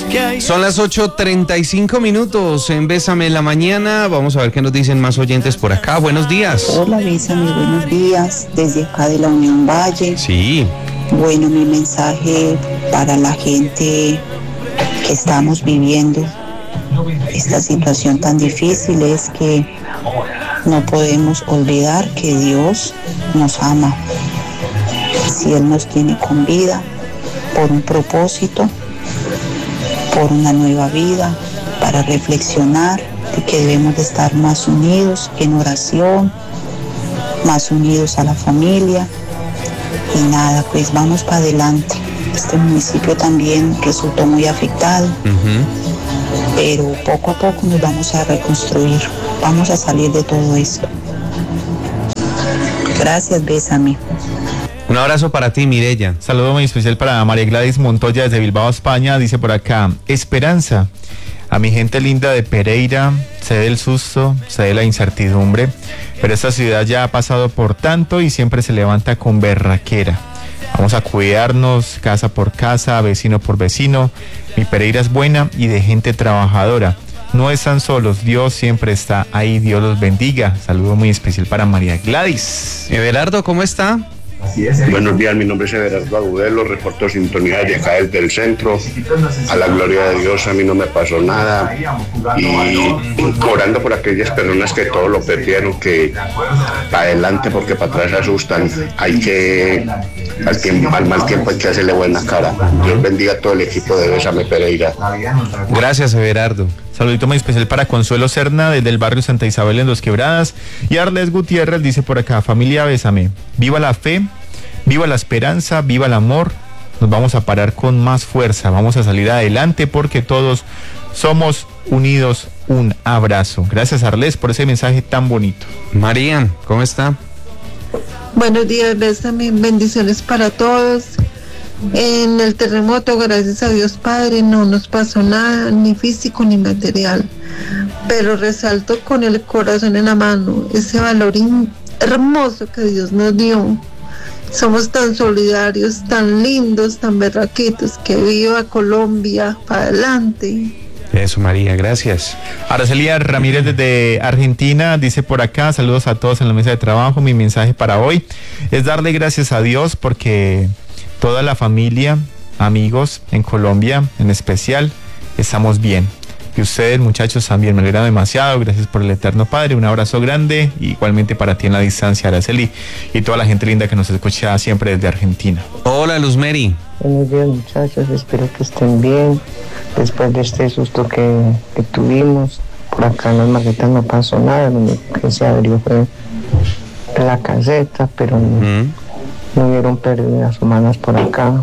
Son las 8:35 en Bésame en la Mañana. Vamos a ver qué nos dicen más oyentes por acá. Buenos días. Hola, Bésame, buenos días. Desde acá de la Unión Valle. Sí. Bueno, mi mensaje para la gente que estamos viviendo esta situación tan difícil es que no podemos olvidar que Dios nos ama. Si Él nos tiene con vida, por un propósito, por una nueva vida, para reflexionar de que debemos de estar más unidos en oración, más unidos a la familia. Y nada, pues vamos para adelante. Este municipio también resultó muy afectado, pero poco a poco nos vamos a reconstruir, vamos a salir de todo esto. Gracias, Bésame. Un abrazo para ti, Mireya. Saludo muy especial para María Gladys Montoya desde Bilbao, España. Dice por acá: esperanza. A mi gente linda de Pereira, sé del susto, sé de la incertidumbre, pero esta ciudad ya ha pasado por tanto y siempre se levanta con berraquera. Vamos a cuidarnos casa por casa, vecino por vecino. Mi Pereira es buena y de gente trabajadora. No están solos, Dios siempre está ahí, Dios los bendiga. Saludo muy especial para María Gladys. Everardo, ¿cómo está? Buenos días, mi nombre es Everardo Agudelo, reporto sintonía de acá desde el centro. A la gloria de Dios, a mí no me pasó nada. Y orando por aquellas personas que todo lo perdieron, que para adelante porque para atrás asustan. Hay que, al mal tiempo hay que hacerle buena cara. Dios bendiga a todo el equipo de Bésame Pereira. Gracias, Everardo. Saludito muy especial para Consuelo Serna desde el barrio Santa Isabel en Los Quebradas. Y Arles Gutiérrez dice por acá: familia, bésame. Viva la fe, viva la esperanza, viva el amor. Nos vamos a parar con más fuerza. Vamos a salir adelante porque todos somos unidos. Un abrazo. Gracias, Arles, por ese mensaje tan bonito. María, ¿cómo está? Buenos días, bésame. Bendiciones para todos. En el terremoto, gracias a Dios Padre, no nos pasó nada, ni físico ni material, pero resalto con el corazón en la mano ese valor hermoso que Dios nos dio. Somos tan solidarios, tan lindos, tan berraquitos, que viva Colombia, para adelante. Eso, María, gracias. Aracelia Ramírez desde Argentina dice por acá: saludos a todos en la mesa de trabajo. Mi mensaje para hoy es darle gracias a Dios porque toda la familia, amigos en Colombia en especial, estamos bien. Y ustedes, muchachos, también me alegra demasiado. Gracias por el eterno Padre. Un abrazo grande, igualmente para ti en la distancia, Araceli, y toda la gente linda que nos escucha siempre desde Argentina. Hola, Luz Mary. Buenos días, muchachos, espero que estén bien. Después de este susto que tuvimos, por acá en las Margueritas no pasó nada. Lo único que se abrió fue la caseta, pero no hubieron pérdidas humanas por acá.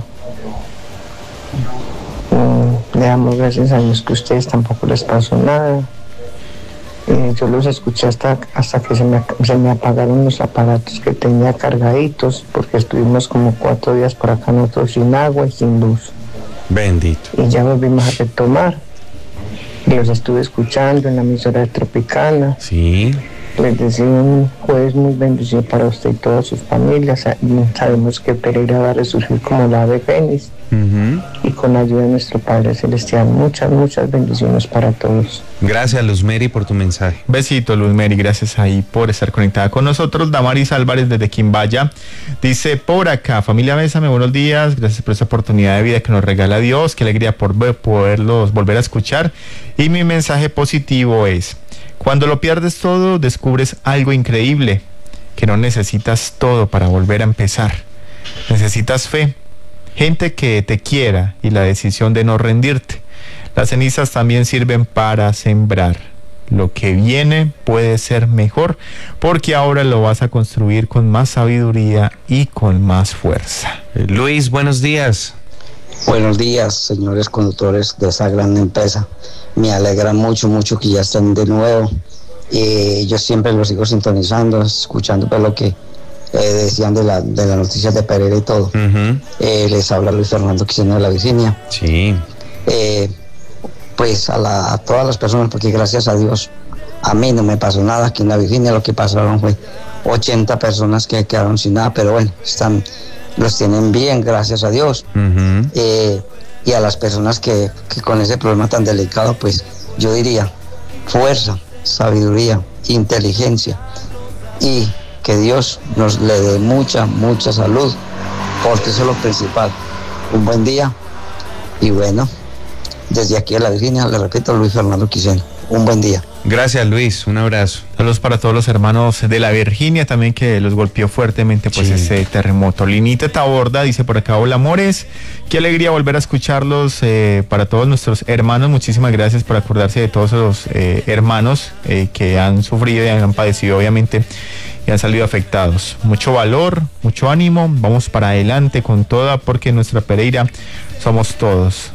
Le damos gracias a Dios que a ustedes tampoco les pasó nada. Yo los escuché hasta que se me apagaron los aparatos que tenía cargaditos, porque estuvimos como 4 días por acá nosotros sin agua y sin luz. Bendito. Y ya volvimos a retomar. Los estuve escuchando en la emisora de Tropicana. Sí. Les deseo un jueves muy bendecido para usted y todas sus familias. Sabemos que Pereira va a resurgir como la ave fénix. Y con la ayuda de nuestro Padre Celestial, muchas bendiciones para todos. Gracias, Luz Mary, por tu mensaje. Besito, Luz Mary, gracias ahí por estar conectada con nosotros. Damaris Álvarez desde Quimbaya dice por acá: familia, bésame, buenos días, gracias por esta oportunidad de vida que nos regala Dios, qué alegría por poderlos volver a escuchar. Y mi mensaje positivo es: cuando lo pierdes todo, descubres algo increíble, que no necesitas todo para volver a empezar. Necesitas fe, gente que te quiera y la decisión de no rendirte. Las cenizas también sirven para sembrar. Lo que viene puede ser mejor, porque ahora lo vas a construir con más sabiduría y con más fuerza. Luis, buenos días. Buenos días, señores conductores de esa gran empresa. Me alegra mucho que ya estén de nuevo. Yo siempre los sigo sintonizando, escuchando pues lo que decían de las noticias de Pereira y todo. Les habla Luis Fernando Quiseno de la Virginia. Sí. Pues a todas las personas, porque gracias a Dios a mí no me pasó nada aquí en la Virginia. Lo que pasaron fue 80 personas que quedaron sin nada, pero bueno, los tienen bien, gracias a Dios. Y a las personas que con ese problema tan delicado, pues yo diría fuerza, sabiduría, inteligencia, y que Dios nos le dé mucha salud, porque eso es lo principal. Un buen día, y bueno, desde aquí a la Virginia, le repito, Luis Fernando Quiseno. Un buen día. Gracias, Luis, un abrazo. Saludos para todos los hermanos de la Virginia también, que los golpeó fuertemente pues ese terremoto. Linita Taborda dice por acá: hola amores, qué alegría volver a escucharlos. Para todos nuestros hermanos, muchísimas gracias por acordarse de todos los hermanos que han sufrido y han padecido obviamente y han salido afectados. Mucho valor, mucho ánimo, vamos para adelante con toda, porque en nuestra Pereira somos todos.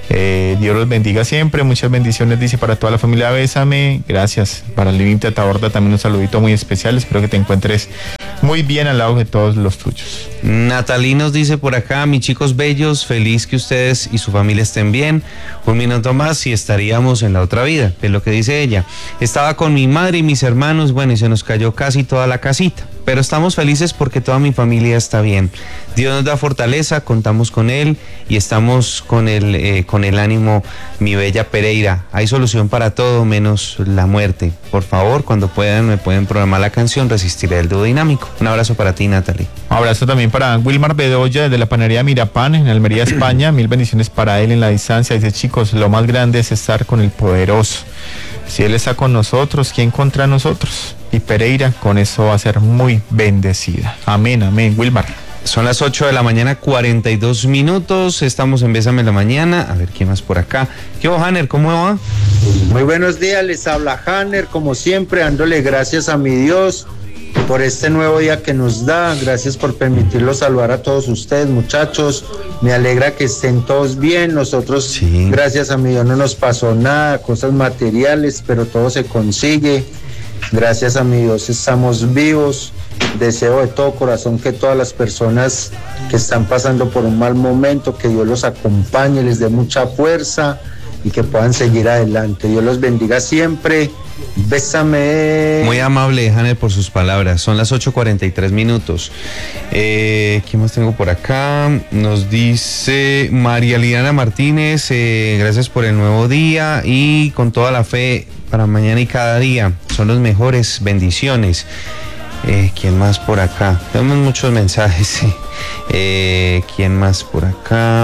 Dios los bendiga siempre, muchas bendiciones, dice, para toda la familia Bésame. Gracias. Para Linita Taborda también un saludito muy especial, espero que te encuentres muy bien al lado de todos los tuyos. Natalí nos dice por acá: mis chicos bellos, feliz que ustedes y su familia estén bien. Un minuto más y estaríamos en la otra vida, es lo que dice ella. Estaba con mi madre y mis hermanos, bueno, y se nos cayó casi toda la casita, pero estamos felices porque toda mi familia está bien. Dios nos da fortaleza, contamos con Él y estamos con el ánimo, mi bella Pereira. Hay solución para todo menos la muerte. Por favor, cuando puedan, me pueden programar la canción Resistiré el dúo dinámico. Un abrazo para ti, Natalie. Un abrazo también para Wilmar Bedoya de la panadería Mirapán en Almería, España. Mil bendiciones para él en la distancia. Dice: chicos, lo más grande es estar con el poderoso. Si Él está con nosotros, ¿quién contra nosotros? Y Pereira con eso va a ser muy bendecida. Amén, amén. Wilmar. Son las 8 de la mañana, 42 minutos. Estamos en Bésame en la Mañana. A ver, ¿quién más por acá? ¿Qué hubo, Hanner? ¿Cómo va? Muy buenos días, les habla Hanner, como siempre, dándole gracias a mi Dios por este nuevo día que nos da. Gracias por permitirlo saludar a todos ustedes, muchachos. Me alegra que estén todos bien. Nosotros, sí, gracias a mi Dios, no nos pasó nada, cosas materiales, pero todo se consigue. Gracias a mi Dios estamos vivos. Deseo de todo corazón que todas las personas que están pasando por un mal momento, que Dios los acompañe, les dé mucha fuerza y que puedan seguir adelante. Dios los bendiga siempre. Bésame. Muy amable, Hanner, por sus palabras. Son las 8:43 minutos. ¿Quién más tengo por acá? Nos dice María Liliana Martínez: gracias por el nuevo día y con toda la fe para mañana y cada día. Son los mejores. Bendiciones. ¿Quién más por acá? Tenemos muchos mensajes. ¿Quién más por acá?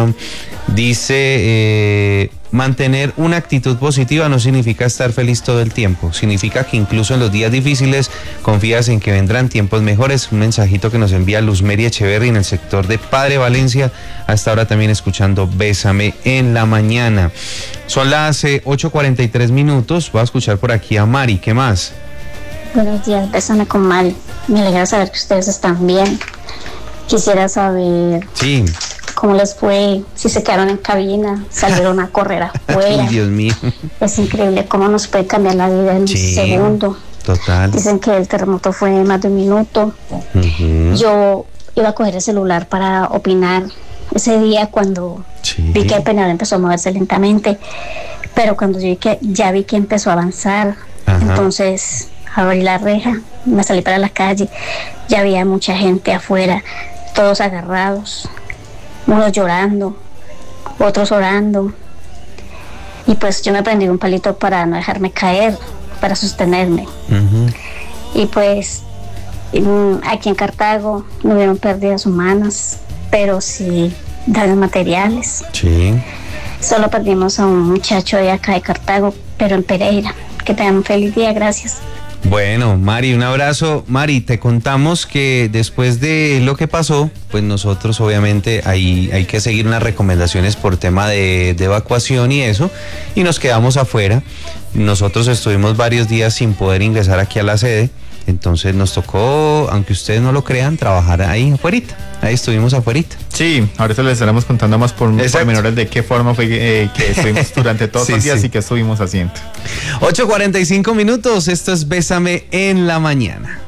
Dice: mantener una actitud positiva no significa estar feliz todo el tiempo. Significa que incluso en los días difíciles confías en que vendrán tiempos mejores. Un mensajito que nos envía Luz Mary Echeverry en el sector de Padre Valencia. Hasta ahora también escuchando Bésame en la Mañana. Son las 8:43 minutos. Voy a escuchar por aquí a Mari. ¿Qué más? Buenos días, Bésame con Mari. Me alegra saber que ustedes están bien. Quisiera saber cómo les fue, si se quedaron en cabina, salieron a correr afuera. Ay, Dios mío. Es increíble cómo nos puede cambiar la vida en un segundo. Total. Dicen que el terremoto fue más de un minuto. Yo iba a coger el celular para opinar ese día cuando vi que el penal empezó a moverse lentamente, pero cuando yo ya vi que empezó a avanzar, entonces abrí la reja, me salí para la calle, ya había mucha gente afuera, todos agarrados, unos llorando, otros orando, y pues yo me prendí un palito para no dejarme caer, para sostenerme. Y pues aquí en Cartago no hubieron pérdidas humanas, pero sí daños materiales. Solo perdimos a un muchacho de acá de Cartago, pero en Pereira. Que tengan un feliz día, gracias. Bueno, Mari, un abrazo. Mari, te contamos que después de lo que pasó, pues nosotros obviamente hay que seguir unas recomendaciones por tema de evacuación y eso, y nos quedamos afuera. Nosotros estuvimos varios días sin poder ingresar aquí a la sede, entonces nos tocó, aunque ustedes no lo crean, trabajar ahí afuerita. Ahí estuvimos afuerita. Sí, ahorita les estaremos contando más por menores de qué forma fue que estuvimos durante todos los días y qué estuvimos haciendo. 8:45 minutos, esto es Bésame en la Mañana.